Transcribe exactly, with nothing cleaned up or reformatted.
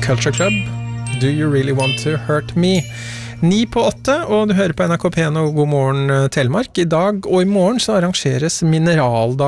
Culture Club. Do you really want to hurt me? Ni på åtte, og du hører på N R K P en og God morgen Telemark. I dag og i morgen så arrangeres Mineraldag